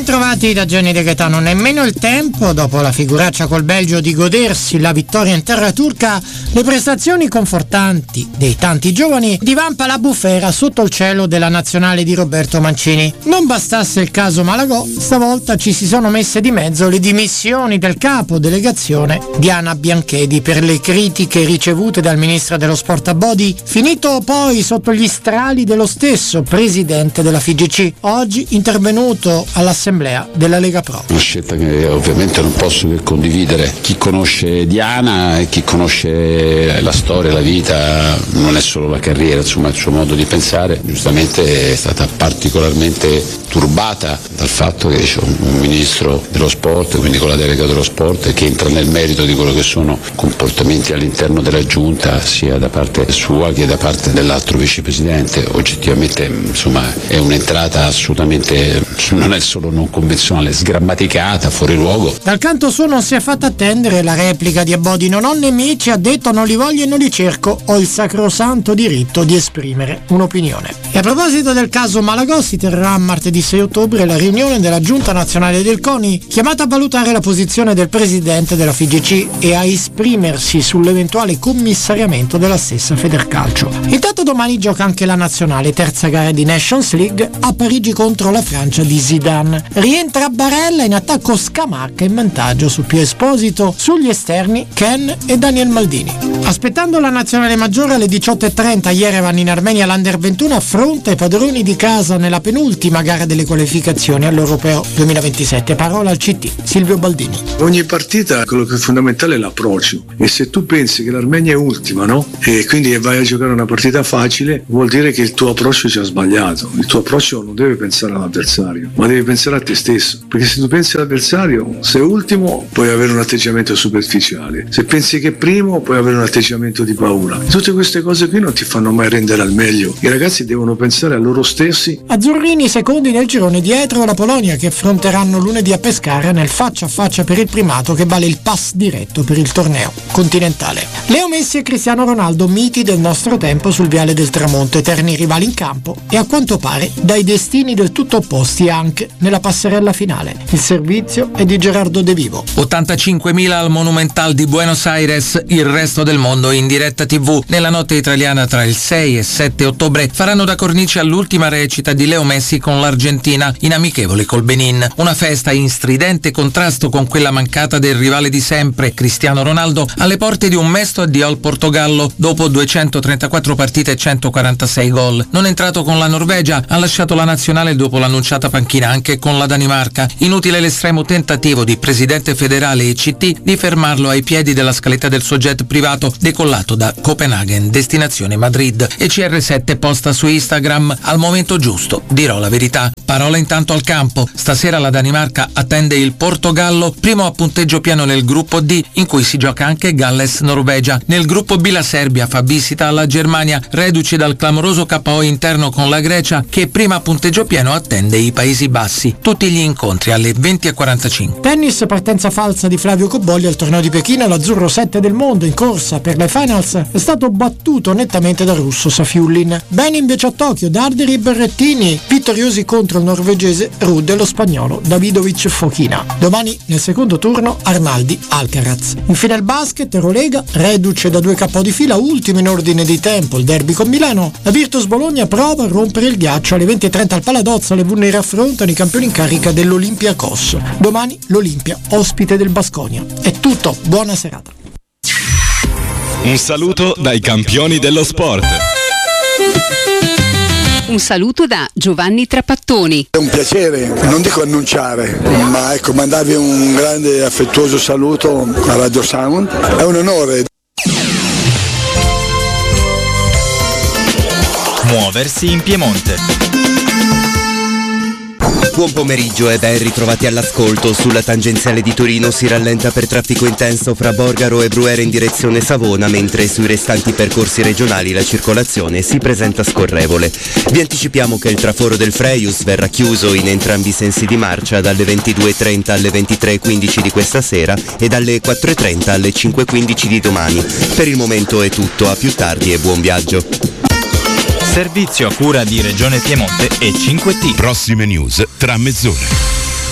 Bentrovati da Gianni De Gaetano. Nemmeno il tempo, dopo la figuraccia col Belgio, di godersi la vittoria in terra turca, le prestazioni confortanti dei tanti giovani, divampa la bufera sotto il cielo della nazionale di Roberto Mancini. Non bastasse il caso Malagò, stavolta ci si sono messe di mezzo le dimissioni del capo delegazione Diana Bianchedi per le critiche ricevute dal ministro dello sport Abodi, finito poi sotto gli strali dello stesso presidente della FIGC, oggi intervenuto all'assemblea della Lega Pro. Una scelta che ovviamente non posso che condividere. Chi conosce Diana e chi conosce la storia, la vita, non è solo la carriera, insomma il suo modo di pensare, giustamente è stata particolarmente turbata dal fatto che c'è un ministro dello sport, quindi con la delega dello sport, che entra nel merito di quello che sono comportamenti all'interno della giunta, sia da parte sua che da parte dell'altro vicepresidente. Oggettivamente insomma è un'entrata assolutamente, non è solo non convenzionale, sgrammaticata, fuori luogo. Dal canto suo non si è fatta attendere la replica di Abodi. Non ho nemici, ha detto, non li voglio e non li cerco, ho il sacrosanto diritto di esprimere un'opinione. E a proposito del caso Malagò, si terrà martedì 6 ottobre la riunione della Giunta Nazionale del CONI, chiamata a valutare la posizione del presidente della FIGC e a esprimersi sull'eventuale commissariamento della stessa Federcalcio. Intanto domani gioca anche la nazionale, terza gara di Nations League a Parigi contro la Francia di Zidane. Rientra Barella, in attacco Scamacca, in vantaggio su Pio Esposito, sugli esterni Ken e Daniel Maldini. Aspettando la nazionale maggiore alle 18:30 Yerevan in Armenia, l'Under 21 affronta i padroni di casa nella penultima gara delle qualificazioni all'Europeo 2027. Parola al CT, Silvio Baldini. Ogni partita quello che è fondamentale è l'approccio, e se tu pensi che l'Armenia è ultima, no? E quindi vai a giocare una partita facile, vuol dire che il tuo approccio ci ha sbagliato. Il tuo approccio non deve pensare all'avversario, ma devi pensare a te stesso, perché se tu pensi all'avversario, se è ultimo puoi avere un atteggiamento superficiale, se pensi che è primo puoi avere un atteggiamento di paura. Tutte queste cose qui non ti fanno mai rendere al meglio. I ragazzi devono pensare a loro stessi. Azzurrini secondi nel girone, dietro la Polonia, che affronteranno lunedì a Pescara nel faccia a faccia per il primato che vale il pass diretto per il torneo continentale. Leo Messi e Cristiano Ronaldo, miti del nostro tempo sul viale del tramonto, eterni rivali in campo e a quanto pare dai destini del tutto opposti anche nella passerella finale. Il servizio è di Gerardo De Vivo. 85.000 al Monumental di Buenos Aires, il resto del mondo in diretta TV. Nella notte italiana tra il 6 e 7 ottobre faranno da cornice all'ultima recita di Leo Messi con l'Argentina in amichevole col Benin. Una festa in stridente contrasto con quella mancata del rivale di sempre, Cristiano Ronaldo, alle porte di un mesto addio al Portogallo. Dopo 234 partite e 146 gol. Non entrato con la Norvegia, ha lasciato la nazionale dopo l'annunciata panchina anche con la Danimarca. Inutile l'estremo tentativo di presidente federale e CT di fermarlo ai piedi della scaletta del suo jet privato decollato da Copenaghen, destinazione Madrid. E CR7 posta su Instagram: al momento giusto dirò la verità. Parola intanto al campo. Stasera la Danimarca attende il Portogallo, primo a punteggio pieno nel gruppo D, in cui si gioca anche Galles-Norvegia. Nel gruppo B la Serbia fa visita alla Germania, reduce dal clamoroso KO interno con la Grecia, che prima a punteggio pieno attende i Paesi Bassi. Tutti gli incontri alle 20:45. Tennis, partenza falsa di Flavio Cobolli al torneo di Pechino. L'azzurro 7 del mondo in corsa per le finals è stato battuto nettamente dal russo Safiullin. Bene invece a Tokyo, Darderi e Berrettini vittoriosi contro il norvegese Ruud e lo spagnolo Davidovic Fokina. Domani nel secondo turno Arnaldi Alcaraz. Infine il basket, Eurolega, reduce da 2 KO di fila, ultimo in ordine di tempo il derby con Milano. La Virtus Bologna prova a rompere il ghiaccio. Alle 20:30 al Paladozza le Vulnere affrontano i campioni in carica dell'Olympiakos. Domani l'Olimpia, ospite del Baskonia. È tutto, buona serata. Un saluto dai campioni dello sport. Un saluto da Giovanni Trapattoni. È un piacere, non dico annunciare, ma ecco, mandarvi un grande e affettuoso saluto a Radio Sound. È un onore. Muoversi in Piemonte. Buon pomeriggio e ben ritrovati all'ascolto. Sulla tangenziale di Torino si rallenta per traffico intenso fra Borgaro e Bruera in direzione Savona, mentre sui restanti percorsi regionali la circolazione si presenta scorrevole. Vi anticipiamo che il traforo del Freius verrà chiuso in entrambi i sensi di marcia dalle 22:30 alle 23:15 di questa sera e dalle 4:30 alle 5:15 di domani. Per il momento è tutto, a più tardi e buon viaggio. Servizio a cura di Regione Piemonte e 5T. Prossime news tra mezz'ora.